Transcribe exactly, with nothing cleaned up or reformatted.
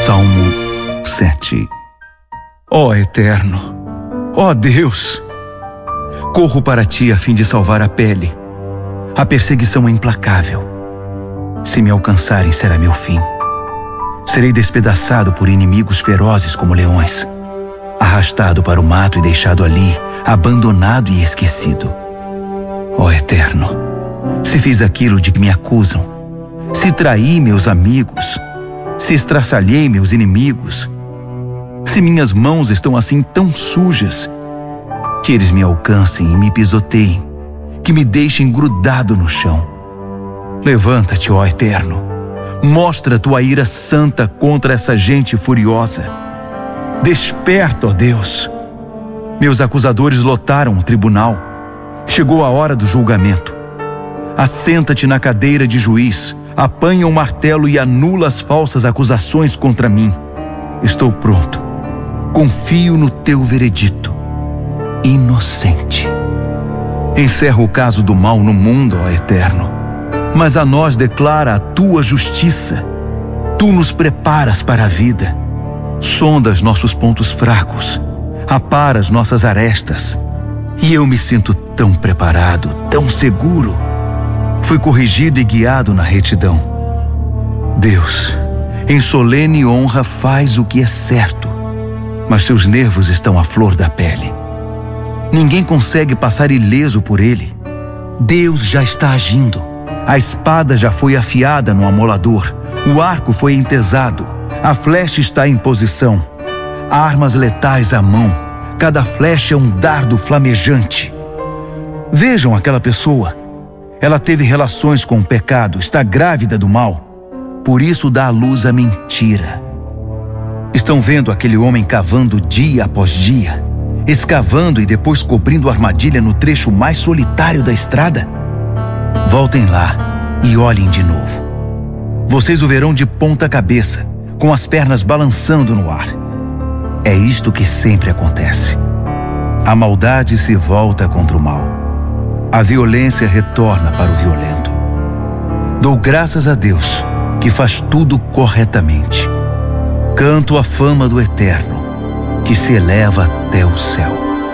Salmo sete. Ó Eterno, ó Deus, corro para ti a fim de salvar a pele. A perseguição é implacável. Se me alcançarem, será meu fim. Serei despedaçado por inimigos ferozes como leões, arrastado para o mato e deixado ali, abandonado e esquecido. Ó Eterno, se fiz aquilo de que me acusam, se traí meus amigos, se estraçalhei meus inimigos, se minhas mãos estão assim tão sujas, que eles me alcancem e me pisoteiem, que me deixem grudado no chão. Levanta-te, ó Eterno, mostra tua ira santa contra essa gente furiosa. Desperta, ó Deus. Meus acusadores lotaram o tribunal. Chegou a hora do julgamento. Assenta-te na cadeira de juiz, apanha o martelo e anula as falsas acusações contra mim. Estou pronto. Confio no teu veredito. Inocente. Encerra o caso do mal no mundo, ó Eterno, mas a nós declara a tua justiça. Tu nos preparas para a vida. Sondas nossos pontos fracos, aparas nossas arestas. E eu me sinto tão preparado, tão seguro. Fui corrigido e guiado na retidão. Deus, em solene honra, faz o que é certo, mas seus nervos estão à flor da pele. Ninguém consegue passar ileso por ele. Deus já está agindo. A espada já foi afiada no amolador, o arco foi entesado, a flecha está em posição. Armas letais à mão, cada flecha é um dardo flamejante. Vejam aquela pessoa. Ela teve relações com o pecado, está grávida do mal, por isso dá à luz a mentira. Estão vendo aquele homem cavando dia após dia, escavando e depois cobrindo a armadilha no trecho mais solitário da estrada? Voltem lá e olhem de novo. Vocês o verão de ponta cabeça, com as pernas balançando no ar. É isto que sempre acontece. A maldade se volta contra o mal. A violência retorna para o violento. Dou graças a Deus, que faz tudo corretamente. Canto a fama do Eterno, que se eleva até o céu.